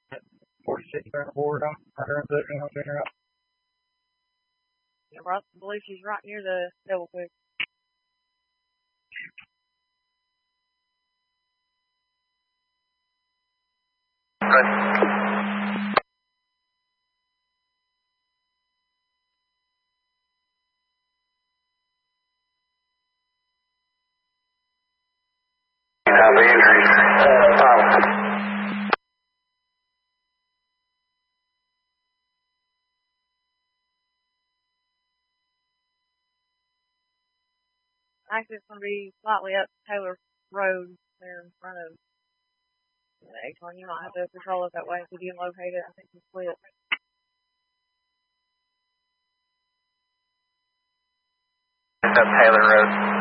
46 on the board. I'm looking up there. Yeah, I believe she's right near the Devil Quick. Have injuries. Actually, it's going to be slightly up Taylor Road there in front of the H1. You might have to control it that way if you can locate it. I think it's split. It's up Taylor Road.